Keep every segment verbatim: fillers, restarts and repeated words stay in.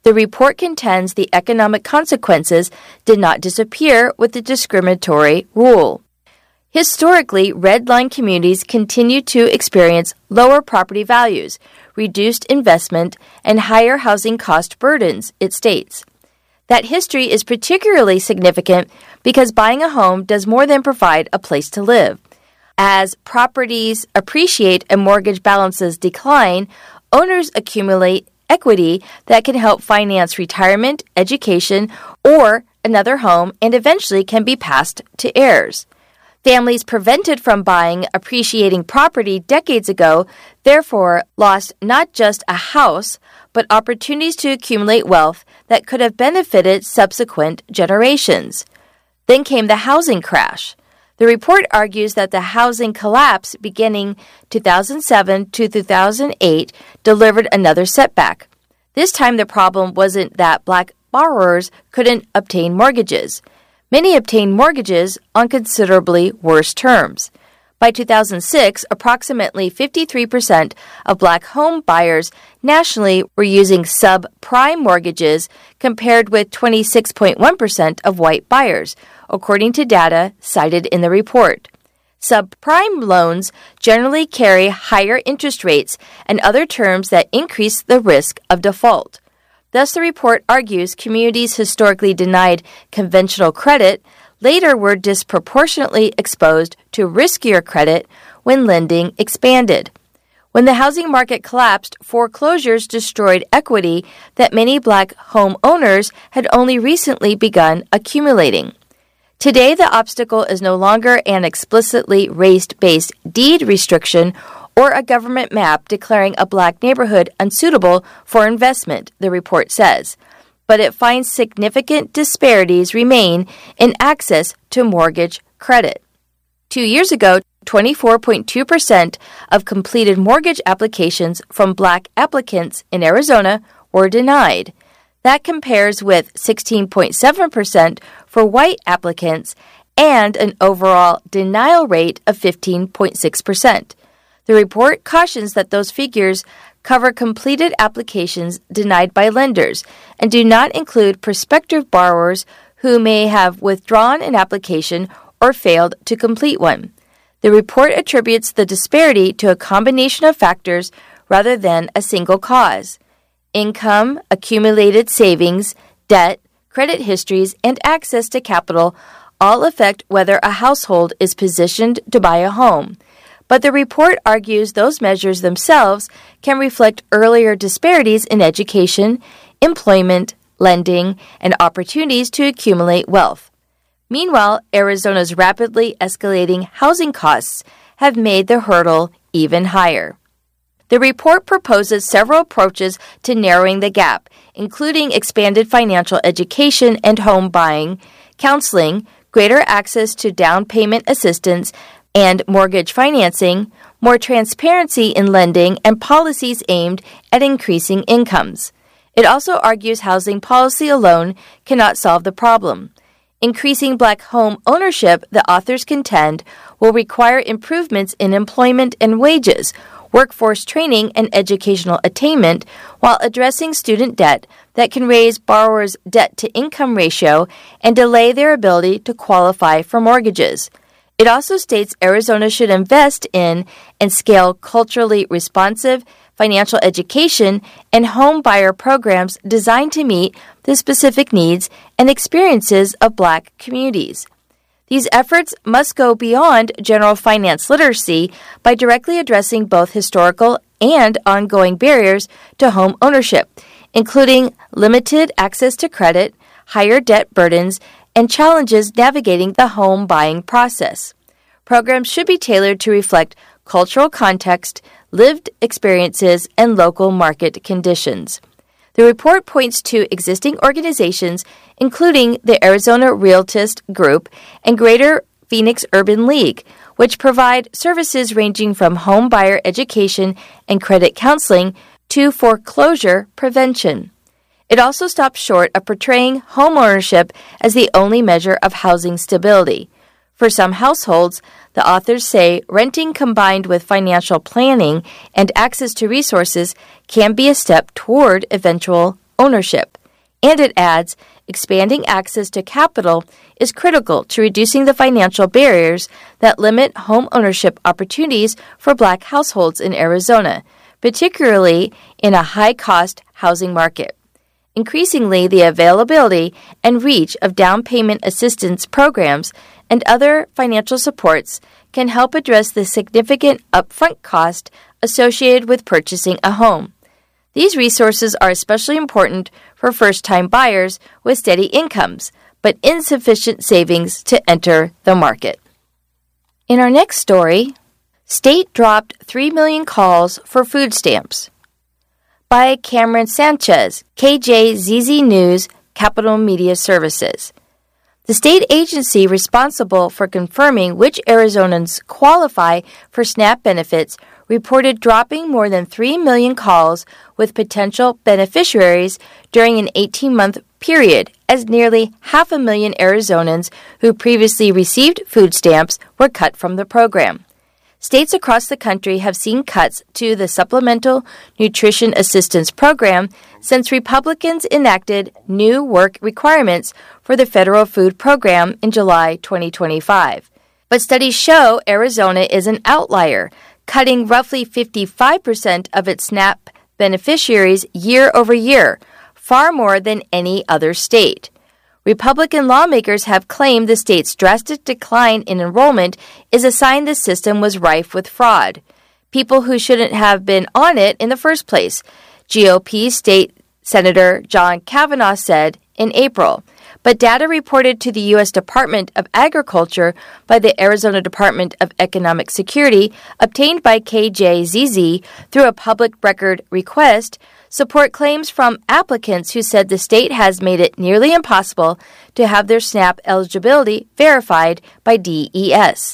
The report contends the economic consequences did not disappear with the discriminatory rule. Historically, red line communities continue to experience lower property values, reduced investment, and higher housing cost burdens, it states. That history is particularly significant because buying a home does more than provide a place to live. As properties appreciate and mortgage balances decline, owners accumulate equity that can help finance retirement, education, or another home and eventually can be passed to heirs. Families prevented from buying appreciating property decades ago therefore lost not just a house, but opportunities to accumulate wealth that could have benefited subsequent generations. Then came the housing crash. The report argues that the housing collapse beginning two thousand seven to two thousand eight delivered another setback. This time the problem wasn't that black borrowers couldn't obtain mortgages. Many obtained mortgages on considerably worse terms. By two thousand six, approximately fifty-three percent of black home buyers nationally were using subprime mortgages compared with twenty-six point one percent of white buyers, according to data cited in the report. Subprime loans generally carry higher interest rates and other terms that increase the risk of default. Thus, the report argues communities historically denied conventional credit later were disproportionately exposed to riskier credit when lending expanded. When the housing market collapsed, foreclosures destroyed equity that many black homeowners had only recently begun accumulating. Today, the obstacle is no longer an explicitly race-based deed restriction or a government map declaring a black neighborhood unsuitable for investment, the report says. But it finds significant disparities remain in access to mortgage credit. Two years ago, twenty-four point two percent of completed mortgage applications from black applicants in Arizona were denied. That compares with sixteen point seven percent for white applicants and an overall denial rate of fifteen point six percent. The report cautions that those figures cover completed applications denied by lenders and do not include prospective borrowers who may have withdrawn an application or failed to complete one. The report attributes the disparity to a combination of factors rather than a single cause. Income, accumulated savings, debt, credit histories, and access to capital all affect whether a household is positioned to buy a home. But the report argues those measures themselves can reflect earlier disparities in education, employment, lending, and opportunities to accumulate wealth. Meanwhile, Arizona's rapidly escalating housing costs have made the hurdle even higher. The report proposes several approaches to narrowing the gap, including expanded financial education and home buying, counseling, greater access to down payment assistance and mortgage financing, more transparency in lending, and policies aimed at increasing incomes. It also argues housing policy alone cannot solve the problem. Increasing black home ownership, the authors contend, will require improvements in employment and wages, workforce training, and educational attainment, while addressing student debt that can raise borrowers' debt-to-income ratio and delay their ability to qualify for mortgages. It also states Arizona should invest in and scale culturally responsive financial education and home buyer programs designed to meet the specific needs and experiences of black communities. These efforts must go beyond general finance literacy by directly addressing both historical and ongoing barriers to home ownership, including limited access to credit, higher debt burdens, and challenges navigating the home buying process. Programs should be tailored to reflect cultural context, lived experiences, and local market conditions. The report points to existing organizations, including the Arizona Realtist Group and Greater Phoenix Urban League, which provide services ranging from home buyer education and credit counseling to foreclosure prevention. It also stops short of portraying homeownership as the only measure of housing stability. For some households, the authors say renting combined with financial planning and access to resources can be a step toward eventual ownership. And it adds, expanding access to capital is critical to reducing the financial barriers that limit home ownership opportunities for Black households in Arizona, particularly in a high-cost housing market. Increasingly, the availability and reach of down payment assistance programs and other financial supports can help address the significant upfront cost associated with purchasing a home. These resources are especially important for first-time buyers with steady incomes, but insufficient savings to enter the market. In our next story, state dropped three million calls for food stamps. By Cameron Sanchez, K J Z Z News, Capital Media Services. The state agency responsible for confirming which Arizonans qualify for SNAP benefits reported dropping more than three million calls with potential beneficiaries during an eighteen-month period, as nearly half a million Arizonans who previously received food stamps were cut from the program. States across the country have seen cuts to the Supplemental Nutrition Assistance Program since Republicans enacted new work requirements for the federal food program in July twenty twenty-five. But studies show Arizona is an outlier, cutting roughly fifty-five percent of its SNAP beneficiaries year over year, far more than any other state. Republican lawmakers have claimed the state's drastic decline in enrollment is a sign the system was rife with fraud. People who shouldn't have been on it in the first place, G O P State Senator John Kavanaugh said in April. But data reported to the U S Department of Agriculture by the Arizona Department of Economic Security, obtained by K J Z Z through a public record request, support claims from applicants who said the state has made it nearly impossible to have their SNAP eligibility verified by D E S.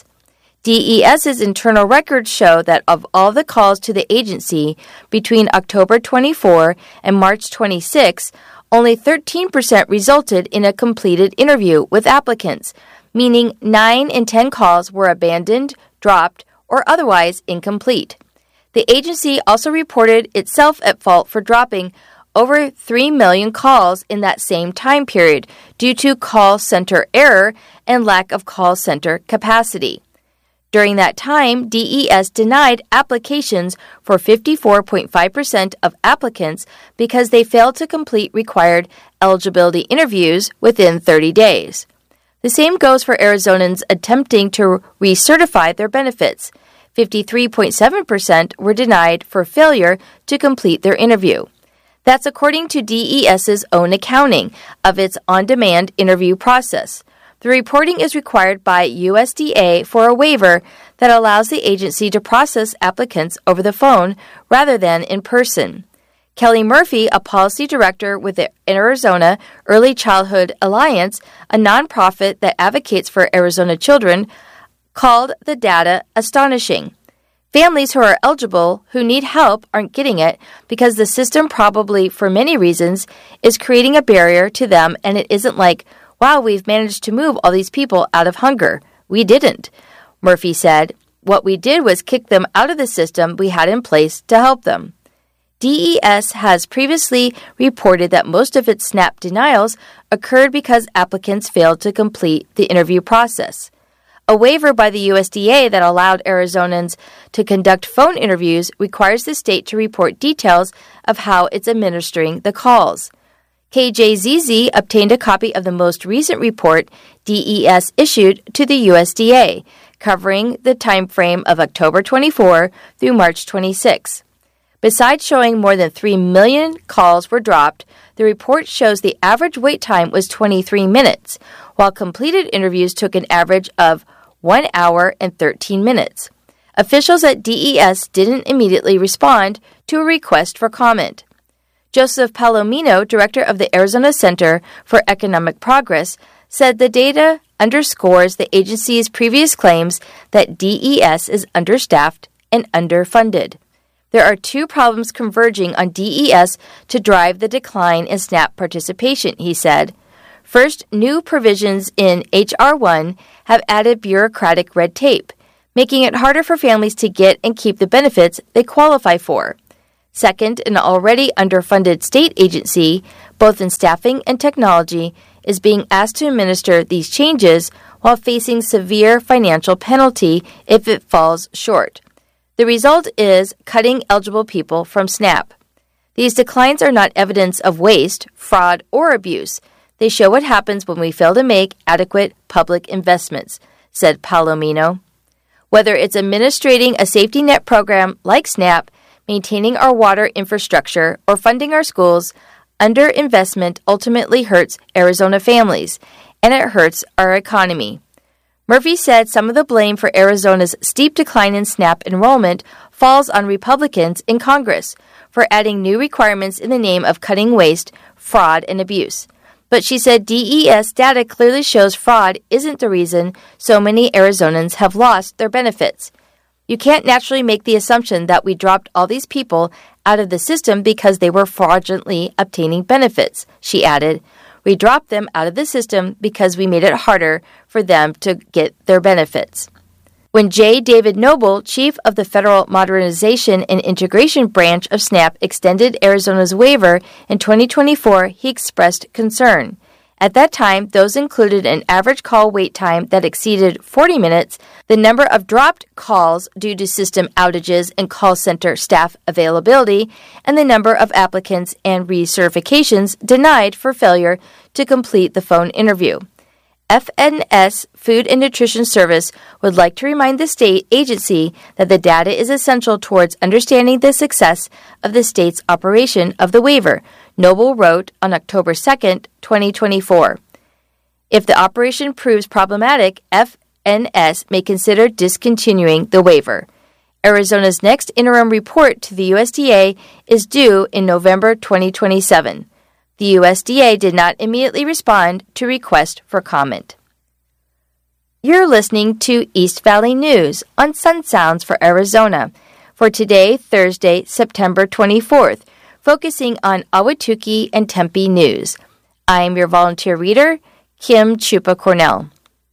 DES's internal records show that of all the calls to the agency between October twenty-fourth and March twenty-sixth, only thirteen percent resulted in a completed interview with applicants, meaning nine in ten calls were abandoned, dropped, or otherwise incomplete. The agency also reported itself at fault for dropping over three million calls in that same time period due to call center error and lack of call center capacity. During that time, D E S denied applications for fifty-four point five percent of applicants because they failed to complete required eligibility interviews within thirty days. The same goes for Arizonans attempting to recertify their benefits. fifty-three point seven percent were denied for failure to complete their interview. That's according to DES's own accounting of its on-demand interview process. The reporting is required by U S D A for a waiver that allows the agency to process applicants over the phone rather than in person. Kelly Murphy, a policy director with the Arizona Early Childhood Alliance, a nonprofit that advocates for Arizona children, called the data astonishing. Families who are eligible, who need help, aren't getting it because the system probably, for many reasons, is creating a barrier to them, and it isn't like, wow, we've managed to move all these people out of hunger. We didn't. Murphy said, what we did was kick them out of the system we had in place to help them. D E S has previously reported that most of its SNAP denials occurred because applicants failed to complete the interview process. A waiver by the U S D A that allowed Arizonans to conduct phone interviews requires the state to report details of how it's administering the calls. K J Z Z obtained a copy of the most recent report D E S issued to the U S D A, covering the time frame of October twenty-fourth through March twenty-sixth. Besides showing more than three million calls were dropped, the report shows the average wait time was twenty-three minutes, while completed interviews took an average of one hour and thirteen minutes. Officials at D E S didn't immediately respond to a request for comment. Joseph Palomino, director of the Arizona Center for Economic Progress, said the data underscores the agency's previous claims that D E S is understaffed and underfunded. There are two problems converging on D E S to drive the decline in SNAP participation, he said. First, new provisions in H R one have added bureaucratic red tape, making it harder for families to get and keep the benefits they qualify for. Second, an already underfunded state agency, both in staffing and technology, is being asked to administer these changes while facing severe financial penalty if it falls short. The result is cutting eligible people from SNAP. These declines are not evidence of waste, fraud, or abuse. They show what happens when we fail to make adequate public investments, said Palomino. Whether it's administrating a safety net program like SNAP, maintaining our water infrastructure, or funding our schools, underinvestment ultimately hurts Arizona families, and it hurts our economy. Murphy said some of the blame for Arizona's steep decline in SNAP enrollment falls on Republicans in Congress for adding new requirements in the name of cutting waste, fraud, and abuse. But she said D E S data clearly shows fraud isn't the reason so many Arizonans have lost their benefits. You can't naturally make the assumption that we dropped all these people out of the system because they were fraudulently obtaining benefits, she added. We dropped them out of the system because we made it harder for them to get their benefits. When J. David Noble, chief of the Federal Modernization and Integration Branch of SNAP, extended Arizona's waiver in twenty twenty-four, he expressed concern. At that time, those included an average call wait time that exceeded forty minutes, the number of dropped calls due to system outages and call center staff availability, and the number of applicants and recertifications denied for failure to complete the phone interview. F N S Food and Nutrition Service would like to remind the state agency that the data is essential towards understanding the success of the state's operation of the waiver, Noble wrote on October second, twenty twenty-four. If the operation proves problematic, F N S may consider discontinuing the waiver. Arizona's next interim report to the U S D A is due in November twenty twenty-seven. The U S D A did not immediately respond to request for comment. You're listening to East Valley News on Sun Sounds for Arizona for today, Thursday, September twenty-fourth, focusing on Ahwatukee and Tempe news. I am your volunteer reader, Kim Chupa Cornell.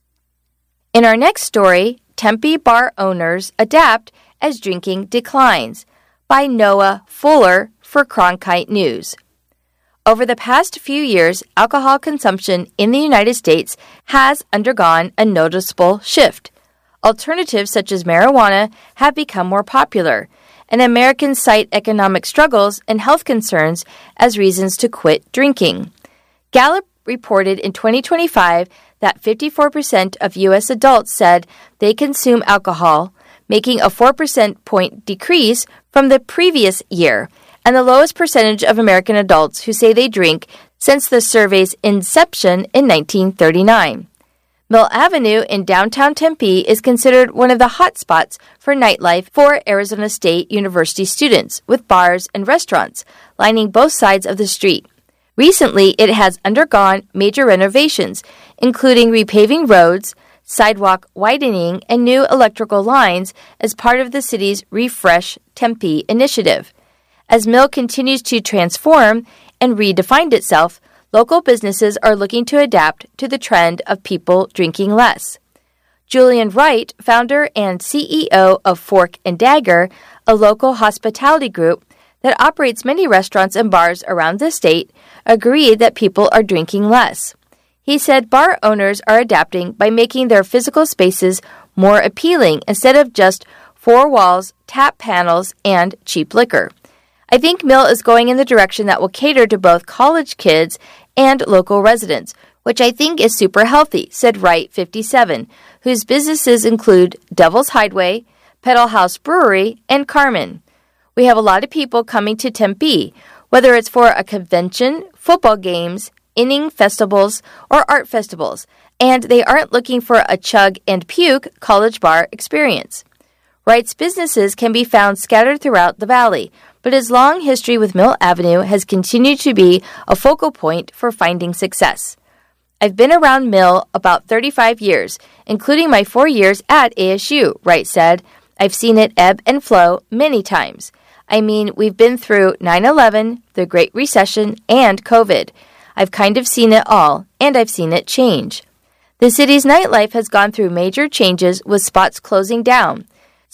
In our next story, Tempe bar owners adapt as drinking declines, by Noah Fuller for Cronkite News. Over the past few years, alcohol consumption in the United States has undergone a noticeable shift. Alternatives such as marijuana have become more popular, and Americans cite economic struggles and health concerns as reasons to quit drinking. Gallup reported in twenty twenty-five that fifty-four percent of U S adults said they consume alcohol, making a four percentage point decrease from the previous year, and the lowest percentage of American adults who say they drink since the survey's inception in nineteen thirty-nine. Mill Avenue in downtown Tempe is considered one of the hot spots for nightlife for Arizona State University students, with bars and restaurants lining both sides of the street. Recently, it has undergone major renovations, including repaving roads, sidewalk widening, and new electrical lines as part of the city's Refresh Tempe initiative. As Mill continues to transform and redefine itself, local businesses are looking to adapt to the trend of people drinking less. Julian Wright, founder and C E O of Fork and Dagger, a local hospitality group that operates many restaurants and bars around the state, agreed that people are drinking less. He said bar owners are adapting by making their physical spaces more appealing instead of just four walls, tap panels, and cheap liquor. I think Mill is going in the direction that will cater to both college kids and local residents, which I think is super healthy, said Wright, fifty-seven, whose businesses include Devil's Hideaway, Pedal House Brewery, and Carmen. We have a lot of people coming to Tempe, whether it's for a convention, football games, inning festivals, or art festivals, and they aren't looking for a chug and puke college bar experience. Wright's businesses can be found scattered throughout the valley, but his long history with Mill Avenue has continued to be a focal point for finding success. I've been around Mill about thirty-five years, including my four years at A S U, Wright said. I've seen it ebb and flow many times. I mean, we've been through nine eleven, the Great Recession, and COVID. I've kind of seen it all, and I've seen it change. The city's nightlife has gone through major changes with spots closing down.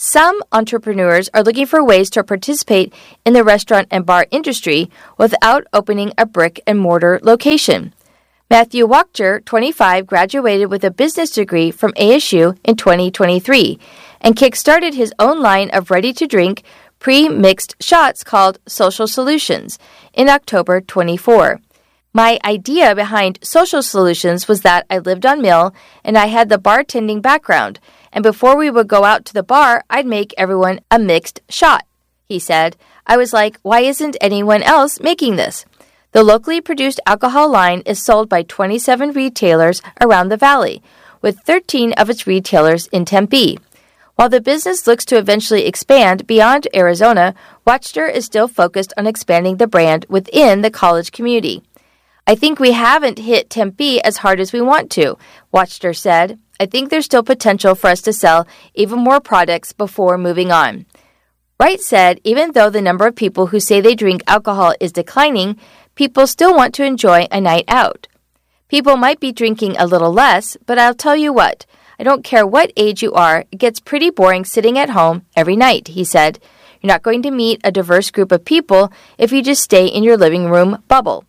Some entrepreneurs are looking for ways to participate in the restaurant and bar industry without opening a brick-and-mortar location. Matthew Wachter, twenty-five, graduated with a business degree from A S U in twenty twenty-three and kickstarted his own line of ready-to-drink pre-mixed shots called Social Solutions in October twenty-four. My idea behind Social Solutions was that I lived on Mill and I had the bartending background, and before we would go out to the bar, I'd make everyone a mixed shot, he said. I was like, why isn't anyone else making this? The locally produced alcohol line is sold by twenty-seven retailers around the valley, with thirteen of its retailers in Tempe. While the business looks to eventually expand beyond Arizona, Wachter is still focused on expanding the brand within the college community. I think we haven't hit Tempe as hard as we want to, Wachter said. I think there's still potential for us to sell even more products before moving on. Wright said even though the number of people who say they drink alcohol is declining, people still want to enjoy a night out. People might be drinking a little less, but I'll tell you what, I don't care what age you are, it gets pretty boring sitting at home every night, he said. You're not going to meet a diverse group of people if you just stay in your living room bubble.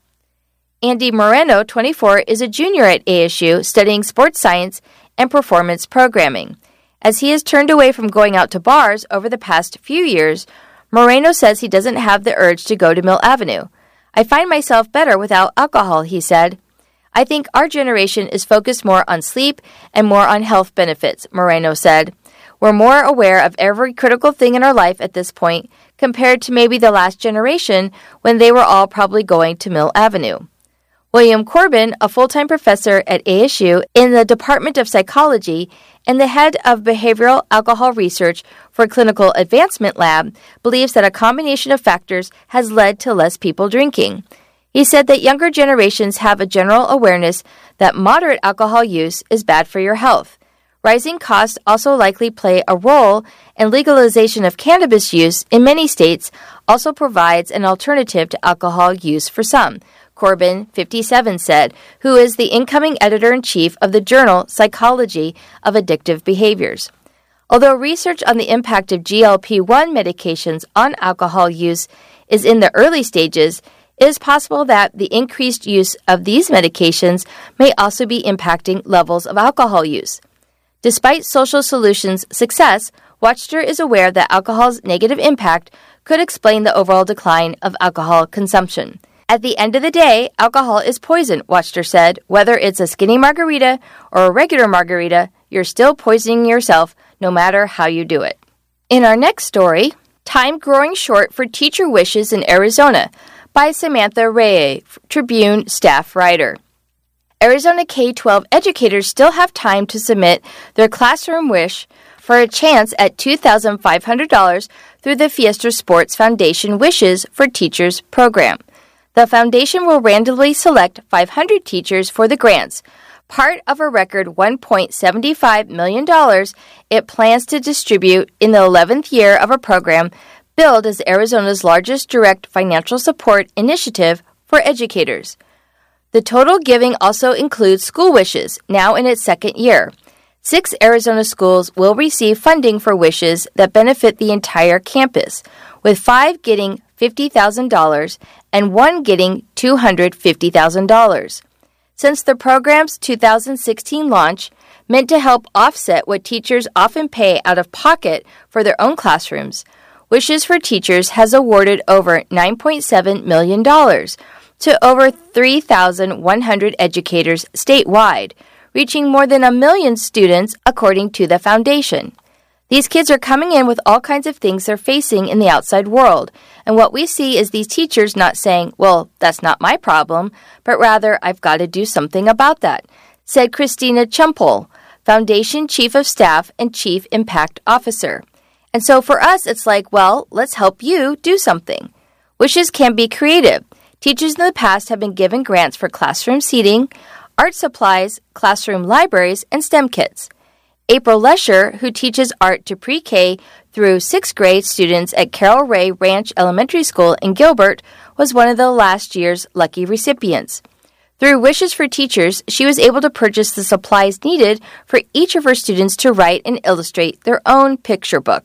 Andy Moreno, twenty-four, is a junior at A S U studying sports science and performance programming. As he has turned away from going out to bars over the past few years, Moreno says he doesn't have the urge to go to Mill Avenue. I find myself better without alcohol, he said. I think our generation is focused more on sleep and more on health benefits, Moreno said. We're more aware of every critical thing in our life at this point compared to maybe the last generation when they were all probably going to Mill Avenue. William Corbin, a full-time professor at A S U in the Department of Psychology and the head of Behavioral Alcohol Research for Clinical Advancement Lab, believes that a combination of factors has led to less people drinking. He said that younger generations have a general awareness that moderate alcohol use is bad for your health. Rising costs also likely play a role, and legalization of cannabis use in many states also provides an alternative to alcohol use for some, Corbin, fifty-seven, said, who is the incoming editor-in-chief of the journal Psychology of Addictive Behaviors. Although research on the impact of G L P one medications on alcohol use is in the early stages, it is possible that the increased use of these medications may also be impacting levels of alcohol use. Despite Social Solutions' success, Wachter is aware that alcohol's negative impact could explain the overall decline of alcohol consumption. At the end of the day, alcohol is poison, Wachter said. Whether it's a skinny margarita or a regular margarita, you're still poisoning yourself no matter how you do it. In our next story, Time Growing Short for Teacher Wishes in Arizona by Samantha Reyes, Tribune staff writer. Arizona K twelve educators still have time to submit their classroom wish for a chance at two thousand five hundred dollars through the Fiesta Sports Foundation Wishes for Teachers program. The foundation will randomly select five hundred teachers for the grants, part of a record one point seven five million dollars it plans to distribute in the eleventh year of a program billed as Arizona's largest direct financial support initiative for educators. The total giving also includes School Wishes, now in its second year. Six Arizona schools will receive funding for wishes that benefit the entire campus, with five getting fifty thousand dollars and one getting two hundred fifty thousand dollars. Since the program's two thousand sixteen launch, meant to help offset what teachers often pay out of pocket for their own classrooms, Wishes for Teachers has awarded over nine point seven million dollars to over three thousand one hundred educators statewide, reaching more than a million students according to the foundation. These kids are coming in with all kinds of things they're facing in the outside world, and what we see is these teachers not saying, well, that's not my problem, but rather, I've got to do something about that, said Christina Chumpel, Foundation Chief of Staff and Chief Impact Officer. And so for us, it's like, well, let's help you do something. Wishes can be creative. Teachers in the past have been given grants for classroom seating, art supplies, classroom libraries, and STEM kits. April Lesher, who teaches art to pre-K through sixth grade students at Carol Ray Ranch Elementary School in Gilbert, was one of the last year's lucky recipients. Through Wishes for Teachers, she was able to purchase the supplies needed for each of her students to write and illustrate their own picture book.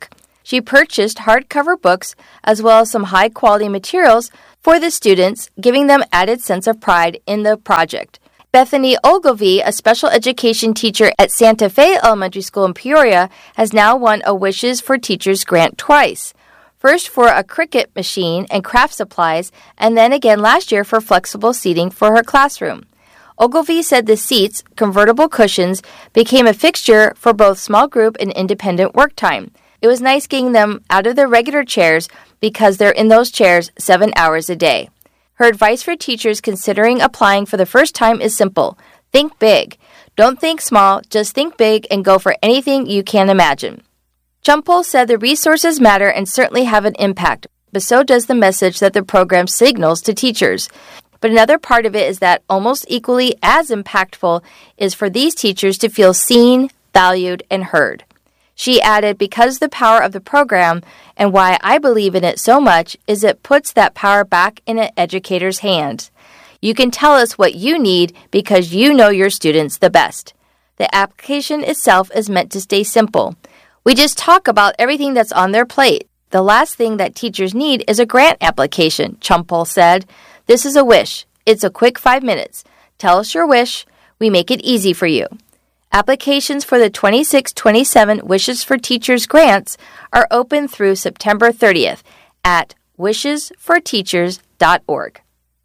She purchased hardcover books as well as some high-quality materials for the students, giving them added sense of pride in the project. Bethany Ogilvie, a special education teacher at Santa Fe Elementary School in Peoria, has now won a Wishes for Teachers grant twice. First for a Cricut machine and craft supplies, and then again last year for flexible seating for her classroom. Ogilvie said the seats, convertible cushions, became a fixture for both small group and independent work time. It was nice getting them out of their regular chairs because they're in those chairs seven hours a day. Her advice for teachers considering applying for the first time is simple. Think big. Don't think small, just think big and go for anything you can imagine. Chumpol said the resources matter and certainly have an impact, but so does the message that the program signals to teachers. But another part of it is that almost equally as impactful is for these teachers to feel seen, valued, and heard. She added, because the power of the program and why I believe in it so much is it puts that power back in an educator's hands. You can tell us what you need because you know your students the best. The application itself is meant to stay simple. We just talk about everything that's on their plate. The last thing that teachers need is a grant application, Chumpol said. This is a wish. It's a quick five minutes. Tell us your wish. We make it easy for you. Applications for the twenty-six twenty-seven Wishes for Teachers grants are open through September thirtieth at wishes for teachers dot org.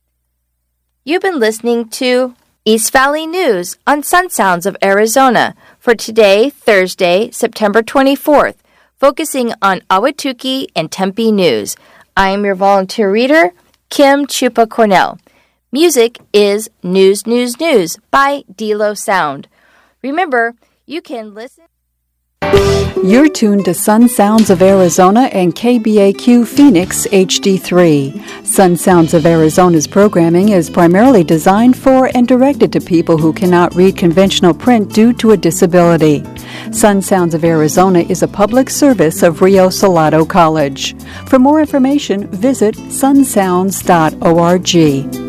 You've been listening to East Valley News on Sun Sounds of Arizona for today, Thursday, September twenty-fourth, focusing on Ahwatukee and Tempe news. I am your volunteer reader, Kim Chupa Cornell. Music is News, News, News by D-Lo Sound. Remember, you can listen. You're tuned to Sun Sounds of Arizona and K B A Q Phoenix H D three. Sun Sounds of Arizona's programming is primarily designed for and directed to people who cannot read conventional print due to a disability. Sun Sounds of Arizona is a public service of Rio Salado College. For more information, visit sun sounds dot org.